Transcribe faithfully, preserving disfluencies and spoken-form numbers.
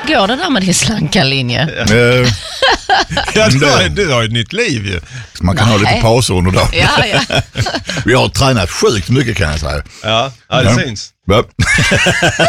går det där med din slanka linje? Uh, ja, du, har, du har ett nytt liv ju. Man kan Nej. ha lite pauser under dagen. Ja, ja. Vi har tränat sjukt mycket kan jag säga. Ja, ja det ja. syns. Ja.